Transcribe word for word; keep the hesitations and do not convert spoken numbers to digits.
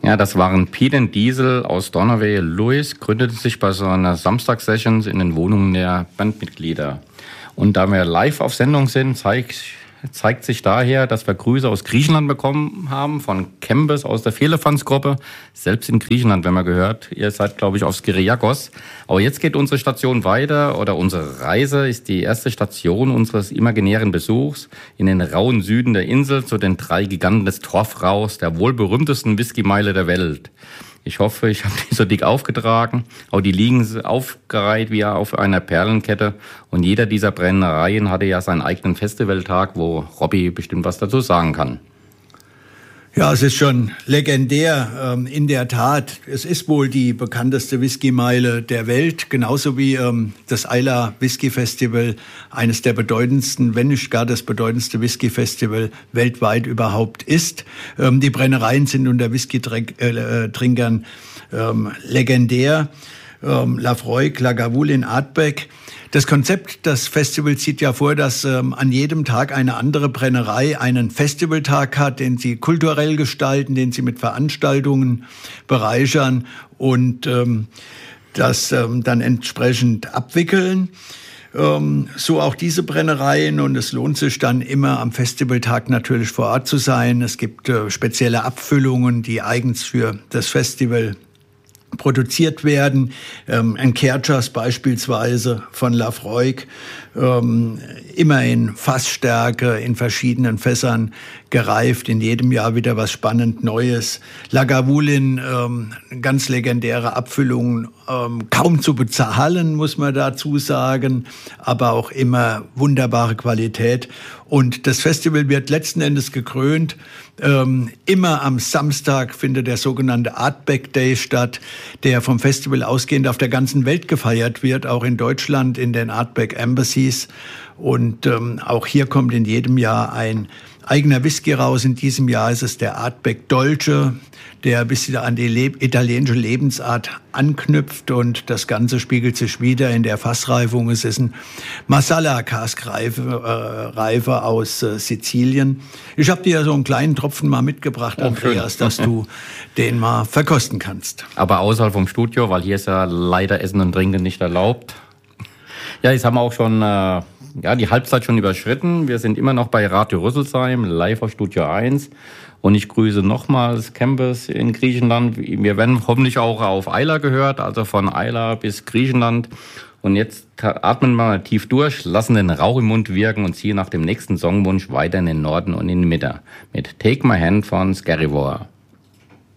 Ja, das waren Pete und Diesel aus Donnerway. Lewis gründete sich bei so einer Samstagssessions in den Wohnungen der Bandmitglieder. Und da wir live auf Sendung sind, zeigt, zeigt sich daher, dass wir Grüße aus Griechenland bekommen haben, von Kembes aus der Vierlefanz-Gruppe. Selbst in Griechenland, wenn man gehört, ihr seid, glaube ich, auf Skiriakos. Aber jetzt geht unsere Station weiter, oder unsere Reise ist die erste Station unseres imaginären Besuchs in den rauen Süden der Insel zu den drei Giganten des Torfrauchs, der wohl berühmtesten Whiskymeile der Welt. Ich hoffe, ich habe die so dick aufgetragen, aber die liegen aufgereiht wie auf einer Perlenkette. Und jeder dieser Brennereien hatte ja seinen eigenen Festivaltag, wo Robby bestimmt was dazu sagen kann. Ja, es ist schon legendär. Ähm, in der Tat, es ist wohl die bekannteste Whiskymeile der Welt, genauso wie ähm, das Islay Whisky Festival, eines der bedeutendsten, wenn nicht gar das bedeutendste Whisky Festival weltweit überhaupt ist. Ähm, die Brennereien sind unter Whisky-Trinkern ähm, legendär. Ähm, Laphroaig, Lagavulin, Ardbeg. Das Konzept des Festivals sieht ja vor, dass ähm, an jedem Tag eine andere Brennerei einen Festivaltag hat, den sie kulturell gestalten, den sie mit Veranstaltungen bereichern und ähm, das ähm, dann entsprechend abwickeln. Ähm, so auch diese Brennereien, und es lohnt sich dann immer am Festivaltag natürlich vor Ort zu sein. Es gibt äh, spezielle Abfüllungen, die eigens für das Festival produziert werden. Ähm, ein Kerchas beispielsweise von Laphroaig, ähm, immer in Fassstärke, in verschiedenen Fässern gereift, in jedem Jahr wieder was spannend Neues. Lagavulin, ähm, ganz legendäre Abfüllungen, ähm, kaum zu bezahlen, muss man dazu sagen, aber auch immer wunderbare Qualität. Und das Festival wird letzten Endes gekrönt. Ähm, immer am Samstag findet der sogenannte Ardbeg Day statt, der vom Festival ausgehend auf der ganzen Welt gefeiert wird, auch in Deutschland in den Ardbeg Embassies. Und ähm, auch hier kommt in jedem Jahr ein eigener Whisky raus. In diesem Jahr ist es der Ardbeg Dolce, der ein bisschen an die Le- italienische Lebensart anknüpft, und das Ganze spiegelt sich wieder in der Fassreifung. Es ist ein Marsala-Cask-Reife äh, Reife aus äh, Sizilien. Ich habe dir so einen kleinen Tropfen mal mitgebracht, oh, Andreas, dass du den mal verkosten kannst. Aber außerhalb vom Studio, weil hier ist ja leider Essen und Trinken nicht erlaubt. Ja, jetzt haben wir auch schon äh, ja, die Halbzeit schon überschritten. Wir sind immer noch bei Radio Rüsselsheim, live auf Studio eins. Und ich grüße nochmals Kembes in Griechenland. Wir werden hoffentlich auch auf Islay gehört, also von Islay bis Griechenland. Und jetzt atmen wir mal tief durch, lassen den Rauch im Mund wirken und ziehen nach dem nächsten Songwunsch weiter in den Norden und in die Mitte mit Take My Hand von Scarivore.